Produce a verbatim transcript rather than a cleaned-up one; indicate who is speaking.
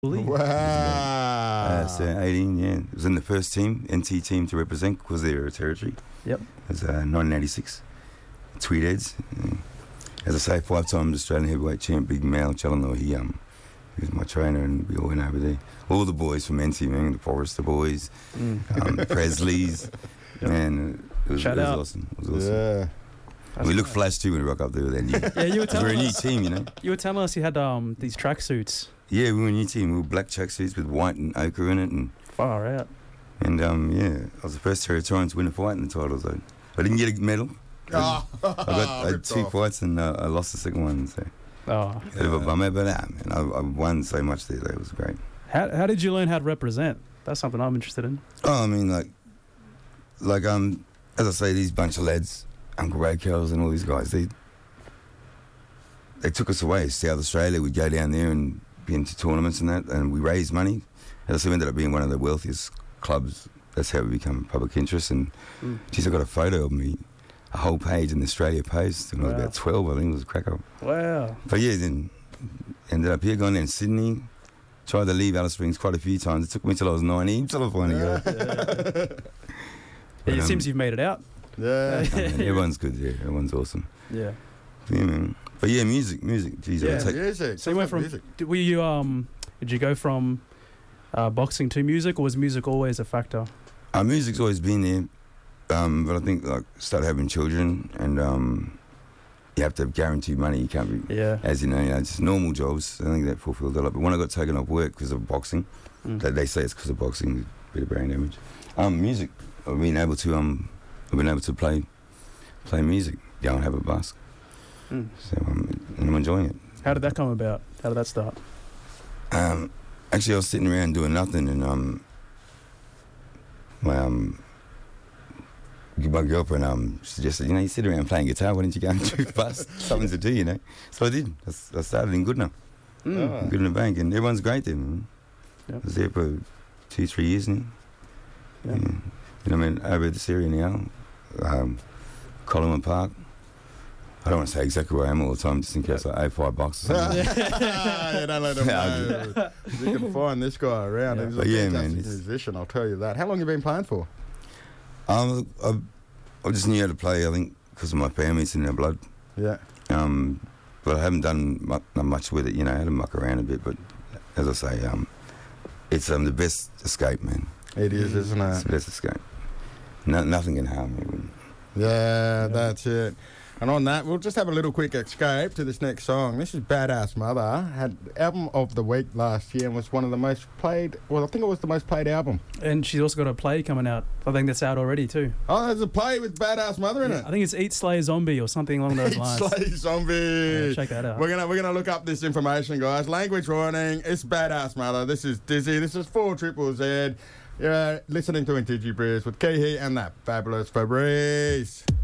Speaker 1: Wow.
Speaker 2: Uh, so eighteen, yeah. It was in the first team, N T team to represent because they were a territory.
Speaker 3: Yep.
Speaker 2: It was uh, nineteen eighty-six. Tweedheads. Yeah. As I say, five times Australian heavyweight champ, Big Mal Challenor. He um, he was my trainer, and we all went over there. All the boys from N T, man, the Forrester boys,
Speaker 3: Mm.
Speaker 2: um, Presley's,
Speaker 3: Yep.
Speaker 2: man. It was,
Speaker 3: Shout
Speaker 2: it was
Speaker 3: out.
Speaker 2: awesome. It was awesome.
Speaker 1: Yeah.
Speaker 2: We look flash too when we rock up there with that new.
Speaker 3: Yeah, you were
Speaker 2: We're a
Speaker 3: telling
Speaker 2: new
Speaker 3: us.
Speaker 2: team, you know.
Speaker 3: You were telling us you had um these tracksuits.
Speaker 2: Yeah, we were a new team. We were black tracksuits with white and ochre in it, and
Speaker 3: Far out.
Speaker 2: and um yeah, I was the first Territorian to win a fight in the titles. though. I didn't get a medal.
Speaker 1: Oh,
Speaker 2: I got I had
Speaker 1: ripped
Speaker 2: two
Speaker 1: off.
Speaker 2: fights and uh, I lost the second one. So
Speaker 3: Oh,
Speaker 2: bit of a bummer, but ah, man, I, I won so much there. That was great.
Speaker 3: how how did you learn how to represent? That's something I'm interested in.
Speaker 2: Oh, I mean, like, like um, as I say, these bunch of lads, Uncle Ray Kells and all these guys, they they took us away. South Australia, we'd go down there and be into tournaments and that, and we raised money. As I said, we ended up being one of the wealthiest clubs. That's how we become public interest. And
Speaker 3: Mm.
Speaker 2: geez, I got a photo of me, a whole page in the Australia Post, and I was
Speaker 3: Wow.
Speaker 2: about twelve, I think. It was a cracker.
Speaker 3: Wow.
Speaker 2: But yeah, then ended up here, going down to Sydney. Tried to leave Alice Springs quite a few times. It took me till I was nineteen till I finally got it.
Speaker 3: Yeah,
Speaker 2: But,
Speaker 3: it
Speaker 2: um,
Speaker 3: seems you've made it out.
Speaker 1: Yeah.
Speaker 2: I mean, everyone's good there. Everyone's awesome.
Speaker 3: Yeah.
Speaker 2: Yeah, man. But yeah, music, music. Jeez,
Speaker 3: Yeah.
Speaker 2: I'll take,
Speaker 1: Music.
Speaker 3: So you went from.
Speaker 1: music.
Speaker 3: Did, were you um? Did you go from uh, boxing to music, or was music always a factor?
Speaker 2: uh, music's always been there, um, but I think like start having children and um, you have to have guaranteed money. You can't be,
Speaker 3: Yeah.
Speaker 2: as you know, you know, just normal jobs. I think that fulfilled a lot. But when I got taken off work because of boxing,
Speaker 3: Mm.
Speaker 2: they, they say it's because of boxing, a bit of brain damage. Um, music. I've been able to um, I've been able to play, play music. Go and have a bus.
Speaker 3: Mm.
Speaker 2: So um, and I'm enjoying it.
Speaker 3: How did that come about? How did that start?
Speaker 2: Um, actually, I was sitting around doing nothing, and um, my um, my girlfriend um suggested, you know, you sit around playing guitar. Why don't you go and do bus? Something to do, you know. So I did. I, s- I started in Goodna,
Speaker 3: Mm.
Speaker 1: Oh.
Speaker 2: Goodna Bank, and everyone's great there. Man.
Speaker 3: Yep.
Speaker 2: I was there for two, three years now.
Speaker 3: Yeah.
Speaker 2: Yeah. You know, I mean, over this area now, um, Collingwood Park. I don't want to say exactly where I am all the time, just in case I owe five bucks or something.
Speaker 1: Yeah, don't let them know. You can find this guy around.
Speaker 3: Yeah.
Speaker 1: He's a
Speaker 2: But yeah,
Speaker 1: fantastic
Speaker 2: man, it's-
Speaker 1: musician, I'll tell you that. How long have you been playing for?
Speaker 2: Um, I, I just knew how to play, I think, because of my family, it's in our blood.
Speaker 1: Yeah.
Speaker 2: Um, but I haven't done much, not much with it, you know, I had to muck around a bit. But as I say, um, it's um, the best escape, man.
Speaker 1: It is, isn't
Speaker 2: It's
Speaker 1: it?
Speaker 2: the best escape. No, nothing can harm me.
Speaker 1: Yeah, that's it. And on that, we'll just have a little quick escape to this next song. This is Badass Mother. Had album of the week last year and was one of the most played. Well, I think it was the most played album.
Speaker 3: And she's also got a play coming out. I think that's out already too.
Speaker 1: Oh, there's a play with Badass Mother in
Speaker 3: Yeah,
Speaker 1: it.
Speaker 3: I think it's Eat Slay Zombie or something along those lines.
Speaker 1: Slay Zombie.
Speaker 3: Yeah, check that out.
Speaker 1: We're gonna we're gonna look up this information, guys. Language warning. It's Badass Mother. This is Dizzy. This is four Triple Z. You're listening to Intigi Breeze with Kihi and that fabulous Fabrice.